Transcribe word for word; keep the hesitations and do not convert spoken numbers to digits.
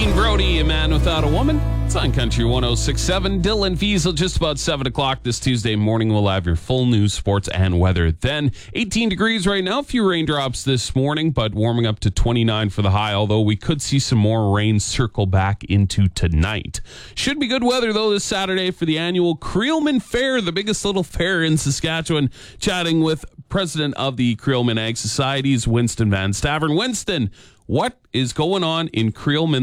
Dean Brody, A Man Without a Woman. It's on Country one oh six point seven. Dylan Fiesel, just about seven o'clock this Tuesday morning. We'll have your full news, sports, and weather then. eighteen degrees right now. A few raindrops this morning, but warming up to twenty-nine for the high, although we could see some more rain circle back into tonight. Should be good weather, though, this Saturday for the annual Creelman Fair, the biggest little fair in Saskatchewan. Chatting with president of the Creelman Ag Societies, Winston Van Stavern. Winston, what is going on in Creelman